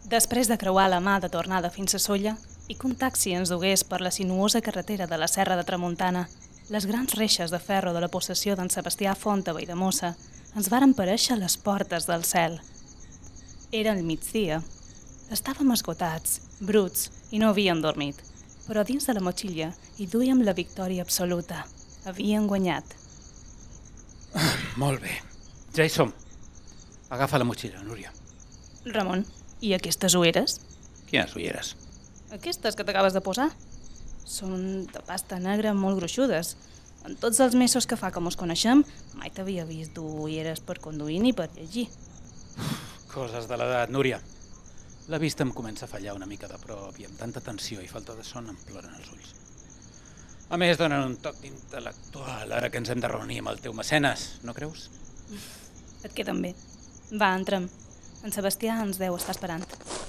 Després de creuar la mà de tornada fins a Sóller i que un taxi ens dugués per la sinuosa carretera de la Serra de Tramuntana, les grans reixes de ferro de la possessió d'en Sebastià Font a Valldemossa ens varen parèixer a les portes del cel. Era el migdia. Estàvem esgotats, bruts, i no havíem dormit, però dins de la motxilla hi duíem la victòria absoluta. Havíem guanyat. Molt bé, ja hi som. Agafa la motxilla, Núria. Ramon, i aquestes ulleres? Quines ulleres? Aquestes que t'acabes de posar. Són de pasta negra molt gruixudes. En tots els mesos que fa que mos coneixem, mai t'havia vist dur ulleres per conduir ni per llegir. Coses de l'edat, Núria. La vista em comença a fallar una mica de prop i amb tanta tensió i falta de son em ploren els ulls. A més, donen un toc d'intel·lectual ara que ens hem de reunir amb el teu mecenes, no creus? Et queden bé. Va, entrem. En Sebastià ens deu estar esperant.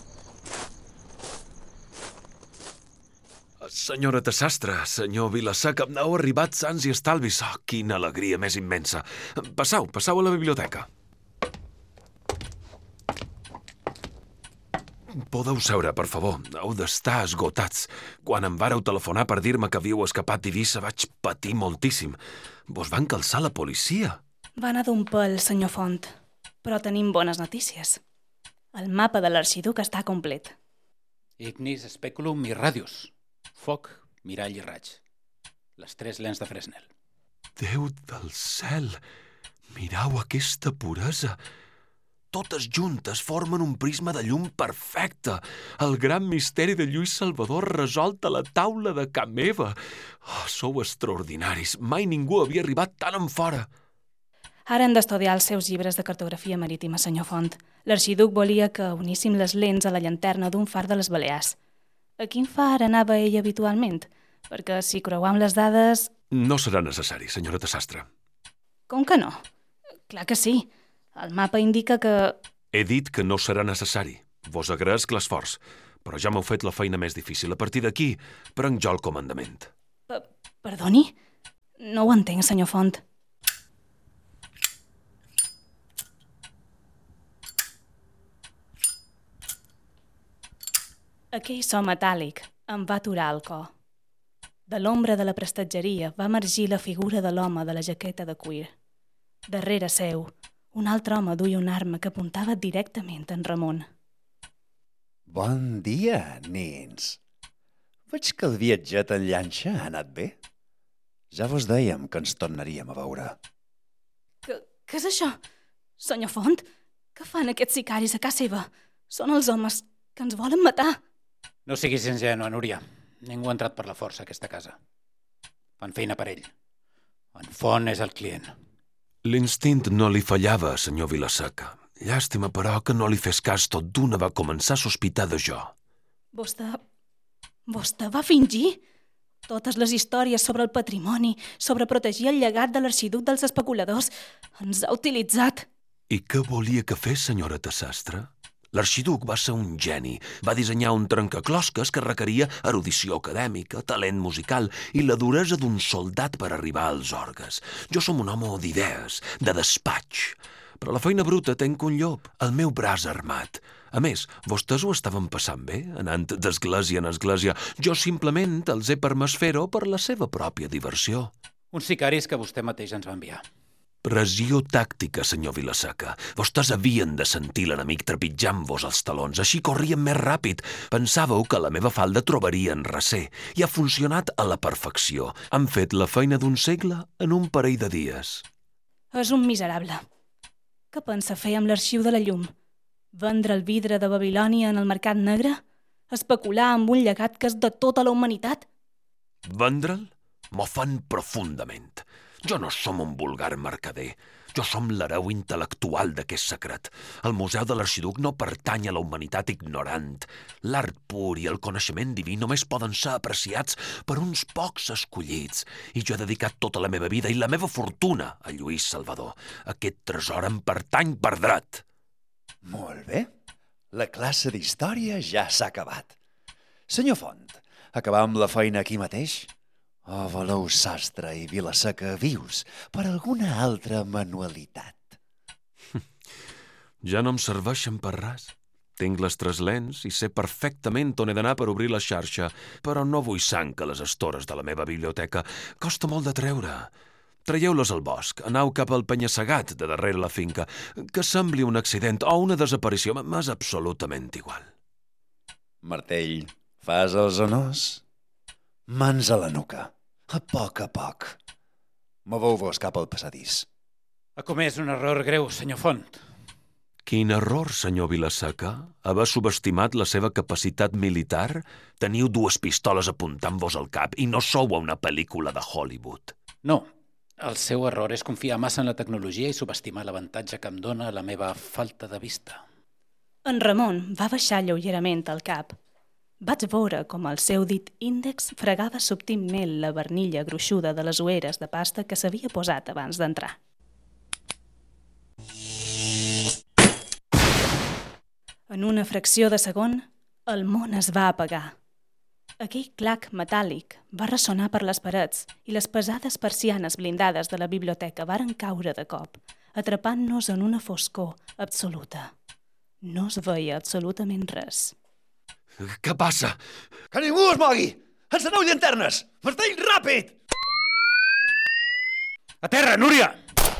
Senyora Tassastre, senyor Vilaseca, heu arribat sans i estalvis. Oh, quina alegria més immensa. Passau a la biblioteca. Podeu seure, per favor. Heu d'estar esgotats. Quan em vàreu telefonar per dir-me que havíeu escapat d'Eivissa vaig patir moltíssim. Vos van calçar la policia. Va anar d'un pèl, senyor Font, però tenim bones notícies. El mapa de l'arxiduc està complet. Ignis, speculum i radius. Foc, mirall i raig. Les 3 lents de Fresnel. Déu del cel! Mirau aquesta puresa! Totes juntes formen un prisma de llum perfecte. El gran misteri de Lluís Salvador resolt a la taula de ca meva. Oh, sou extraordinaris. Mai ningú havia arribat tan enfora. Ara hem d'estudiar els seus llibres de cartografia marítima, senyor Font. L'arxiduc volia que uníssim les lents a la llanterna d'un far de les Balears. A quin far anava ell habitualment? Perquè si creuam les dades... No serà necessari, senyora Tassastre. Com que no? Clar que sí. El mapa indica que... He dit que no serà necessari. Vos agraesc l'esforç, però ja m'heu fet la feina més difícil. A partir d'aquí, prenc jo el comandament. Perdoni? No ho entenc, senyor Font. Aquell so metàl·lic em va aturar el cor. De l'ombra de la prestatgeria va emergir la figura de l'home de la jaqueta de cuir. Darrere seu, un altre home duia una arma que apuntava directament en Ramon. Bon dia, nens. Veig que el viatget en llanxa ha anat bé. Ja vos dèiem que ens tornaríem a veure. Què és això? Senyor Font, què fan aquests sicaris a casa seva? Són els homes que ens volen matar. No siguis ingènua, Núria. Ningú ha entrat per la força a aquesta casa. Fan feina per ell. En Font és el client. L'instint no li fallava, senyor Vilaseca. Llàstima, però, que no li fes cas. Tot d'una va començar a sospitar de jo. Vostè va fingir? Totes les històries sobre el patrimoni, sobre protegir el llegat de l'arxiduc dels especuladors, ens ha utilitzat. I què volia que fes, senyora Tassastre? L'arxiduc va ser un geni. Va dissenyar un trencaclosques que requeria erudició acadèmica, talent musical i la duresa d'un soldat per arribar als orgues. Jo som un home d'idees, de despatx. Però la feina bruta tenc un llop, el meu braç armat. A més, vostès ho estaven passant bé, anant d'església en església. Jo simplement els he permès fer-ho per la seva pròpia diversió. Uns sicaris que vostè mateix ens va enviar. Pressió tàctica, senyor Vilaseca. Vostès havien de sentir l'enemic trepitjant-vos els talons, així corrien més ràpid. Pensàveu que la meva falda trobarien recer, i ha funcionat a la perfecció. Han fet la feina d'un segle en un parell de dies. És un miserable. Què pensa fer amb l'arxiu de la llum? Vendre el vidre de Babilònia en el mercat negre? Especular amb un llegat que és de tota la humanitat? Vendre'l? M'ofèn profundament. Jo no som un vulgar mercader. Jo som l'hereu intel·lectual d'aquest secret. El Museu de l'Arxiduc no pertany a la humanitat ignorant. L'art pur i el coneixement diví només poden ser apreciats per uns pocs escollits. I jo he dedicat tota la meva vida i la meva fortuna a Lluís Salvador. Aquest tresor em pertany per dret. Molt bé. La classe d'història ja s'ha acabat. Senyor Font, acabam la feina aquí mateix? O voleu Sastre i Vilaseca vius per alguna altra manualitat? Ja no em serveixen per res. Tinc les 3 lents i sé perfectament on he d'anar per obrir la xarxa, però no vull sang que les estores de la meva biblioteca. Costa molt de treure. Traieu-les al bosc, anau cap al penya-segat de darrere la finca. Que sembli un accident o una desaparició, m'és absolutament igual. Martell, fas els honors? Mans a la nuca, a poc. Moveu-vos cap al passadís. Ha comès un error greu, senyor Font. Quin error, senyor Vilaseca? Haver subestimat la seva capacitat militar? Teniu 2 pistoles apuntant-vos al cap i no sou a una pel·lícula de Hollywood. No, el seu error és confiar massa en la tecnologia i subestimar l'avantatge que em dóna la meva falta de vista. En Ramon va baixar lleugerament el cap. Vaig veure com el seu dit índex fregava subtilment la barnilla gruixuda de les ulleres de pasta que s'havia posat abans d'entrar. En una fracció de segon, el món es va apagar. Aquell clac metàl·lic va ressonar per les parets i les pesades persianes blindades de la biblioteca varen caure de cop, atrapant-nos en una foscor absoluta. No es veia absolutament res. Què passa? Que ningú es mogui! Enceneu llanternes! Martell, ràpid! A terra, Núria!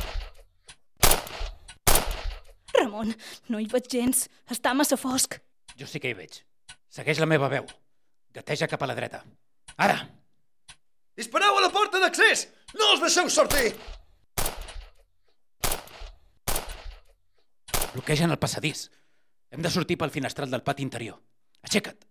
Ramon, no hi veig gens. Està massa fosc. Jo sí que hi veig. Segueix la meva veu. Gateja cap a la dreta. Ara! Dispareu a la porta d'accés! No els deixeu sortir! Bloquegen el passadís. Hem de sortir pel finestral del pati interior. Aixeca't!